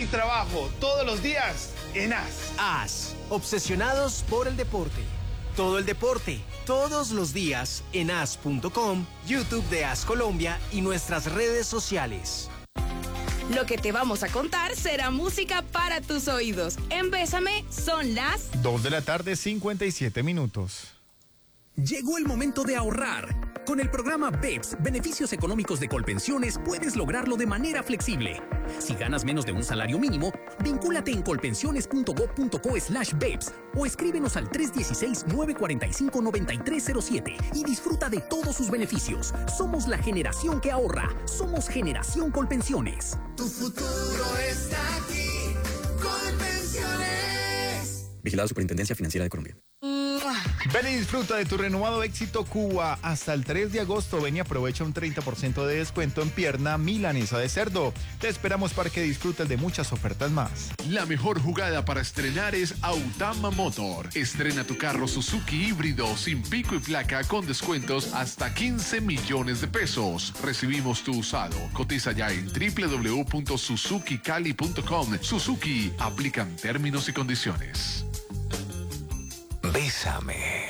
trabajo todos los días en AS. AS, obsesionados por el deporte. Todo el deporte, todos los días en as.com, YouTube de AS Colombia y nuestras redes sociales. Lo que te vamos a contar será música para tus oídos. En Bésame son las 2:57 p.m. Llegó el momento de ahorrar. Con el programa BEPS, Beneficios Económicos de Colpensiones, puedes lograrlo de manera flexible. Si ganas menos de un salario mínimo, vincúlate en colpensiones.gov.co/BEPS o escríbenos al 316-945-9307 y disfruta de todos sus beneficios. Somos la generación que ahorra. Somos Generación Colpensiones. Tu futuro está aquí. Colpensiones. Vigilado Superintendencia Financiera de Colombia. Ven y disfruta de tu renovado éxito Cuba. Hasta el 3 de agosto ven y aprovecha un 30% de descuento en pierna milanesa de cerdo. Te esperamos para que disfrutes de muchas ofertas más. La mejor jugada para estrenar es Autama Motor. Estrena tu carro Suzuki híbrido sin pico y placa con descuentos hasta 15 millones de pesos. Recibimos tu usado. Cotiza ya en www.suzukicali.com. Suzuki, aplican términos y condiciones. Bésame.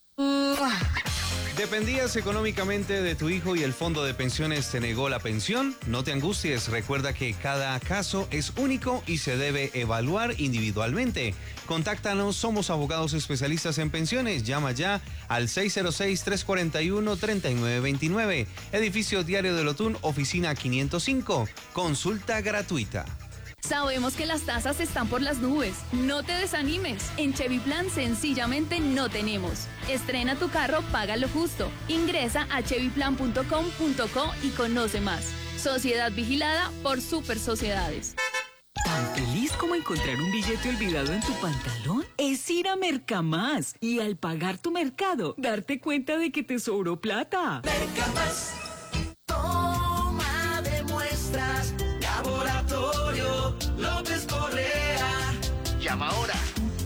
¿Dependías económicamente de tu hijo y el fondo de pensiones te negó la pensión? No te angusties, recuerda que cada caso es único y se debe evaluar individualmente. Contáctanos, somos abogados especialistas en pensiones. Llama ya al 606-341-3929. Edificio Diario del Otún, oficina 505. Consulta gratuita. Sabemos que las tasas están por las nubes. No te desanimes. En Chevy Plan sencillamente no tenemos. Estrena tu carro, paga lo justo. Ingresa a chevyplan.com.co y conoce más. Sociedad vigilada por Super Sociedades. ¿Tan feliz como encontrar un billete olvidado en tu pantalón? Es ir a Mercamás y al pagar tu mercado, darte cuenta de que te sobró plata. Mercamás. Toma de muestras. Laboratorio López Correa. Llama ahora